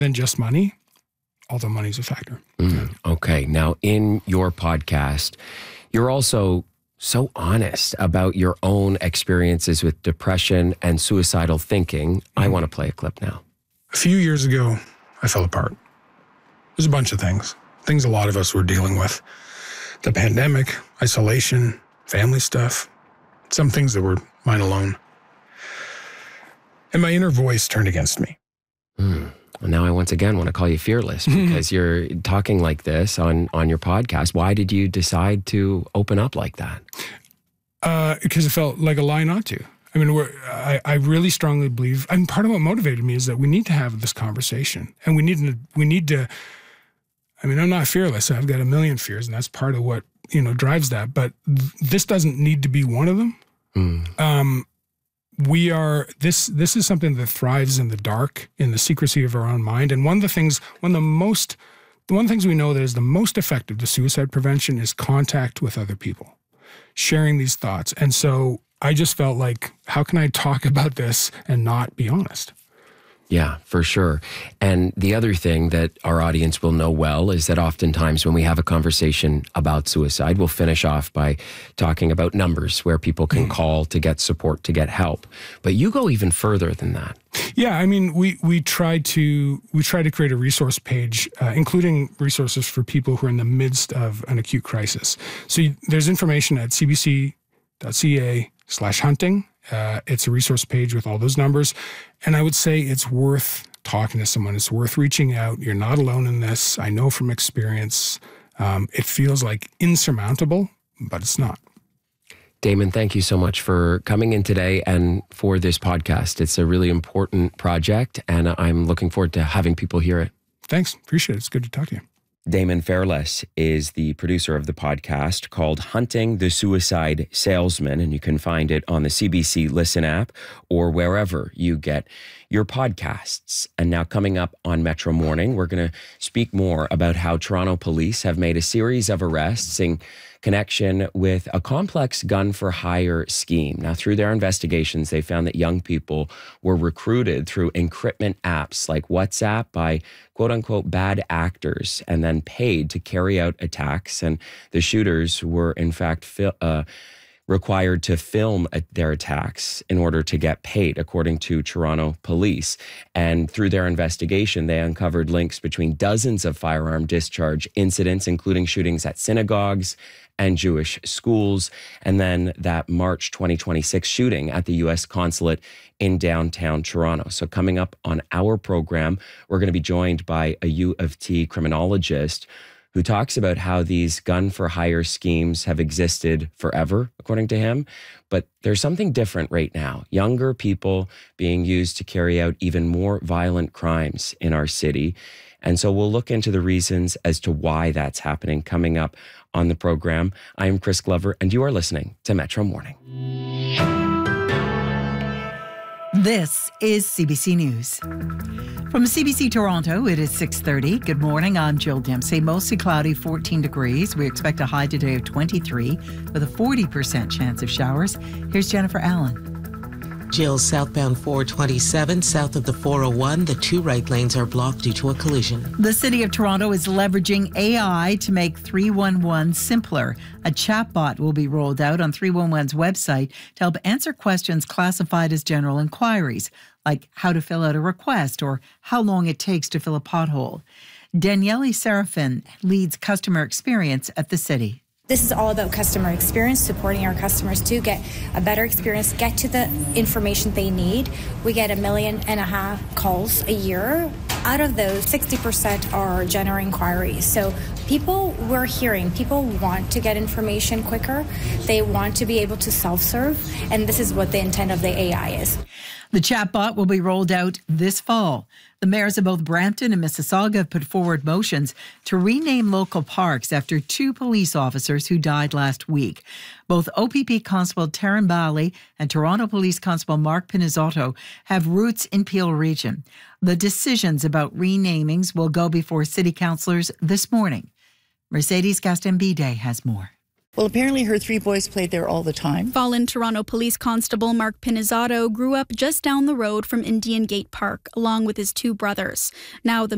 than just money, although money's a factor. Okay. Now, in your podcast, you're also so honest about your own experiences with depression and suicidal thinking. I want to play a clip now. A few years ago, I fell apart. There's a bunch of things a lot of us were dealing with. The pandemic, isolation, family stuff, some things that were mine alone. And my inner voice turned against me. Well, now I once again want to call you fearless because you're talking like this on your podcast. Why did you decide to open up like that? Because it felt like a lie not to. I mean, I really strongly believe, part of what motivated me is that we need to have this conversation. And we need to, I'm not fearless. I've got a million fears, and that's part of what, drives that. But this doesn't need to be one of them. This is something that thrives in the dark, in the secrecy of our own mind. And one of the things we know that is the most effective to suicide prevention is contact with other people, sharing these thoughts. And so I just felt like, how can I talk about this and not be honest? Yeah, for sure. And the other thing that our audience will know well is that oftentimes when we have a conversation about suicide, we'll finish off by talking about numbers where people can call to get support, to get help. But you go even further than that. Yeah, we try to create a resource page, including resources for people who are in the midst of an acute crisis. So there's information at cbc.ca/hunting. It's a resource page with all those numbers. And I would say it's worth talking to someone. It's worth reaching out. You're not alone in this. I know from experience, it feels like insurmountable, but it's not. Damon, thank you so much for coming in today and for this podcast. It's a really important project, and I'm looking forward to having people hear it. Thanks. Appreciate it. It's good to talk to you. Damon Fairless is the producer of the podcast called Hunting the Suicide Salesman, and you can find it on the CBC Listen app or wherever you get your podcasts. And now coming up on Metro Morning, we're going to speak more about how Toronto police have made a series of arrests in connection with a complex gun-for-hire scheme. Now, through their investigations, they found that young people were recruited through encryptment apps like WhatsApp by quote-unquote bad actors and then paid to carry out attacks. And the shooters were, in fact, required to film their attacks in order to get paid, according to Toronto police. And through their investigation, they uncovered links between dozens of firearm discharge incidents, including shootings at synagogues and Jewish schools, and then that March 2026 shooting at the U.S. consulate in downtown Toronto. So coming up on our program, we're going to be joined by a U of T criminologist who talks about how these gun-for-hire schemes have existed forever, according to him. But there's something different right now. Younger people being used to carry out even more violent crimes in our city. And so we'll look into the reasons as to why that's happening coming up on the program. I am Chris Glover, and you are listening to Metro Morning. This is CBC News. From CBC Toronto, it is 6:30. Good morning, I'm Jill Dempsey. Mostly cloudy, 14 degrees. We expect a high today of 23 with a 40% chance of showers. Here's Jennifer Allen. Jill, southbound 427, south of the 401, the two right lanes are blocked due to a collision. The City of Toronto is leveraging AI to make 311 simpler. A chatbot will be rolled out on 311's website to help answer questions classified as general inquiries, like how to fill out a request or how long it takes to fill a pothole. Daniele Serafin leads customer experience at the city. This is all about customer experience, supporting our customers to get a better experience, get to the information they need. We get 1.5 million calls a year. Out of those, 60% are general inquiries. So people want to get information quicker. They want to be able to self-serve, and this is what the intent of the AI is. The chatbot will be rolled out this fall. The mayors of both Brampton and Mississauga have put forward motions to rename local parks after two police officers who died last week. Both OPP Constable Taryn Bally and Toronto Police Constable Mark Pinizzotto have roots in Peel Region. The decisions about renamings will go before city councillors this morning. Mercedes Gastambide has more. Well, apparently her three boys played there all the time. Fallen Toronto Police Constable Mark Pinizzotto grew up just down the road from Indian Gate Park, along with his two brothers. Now the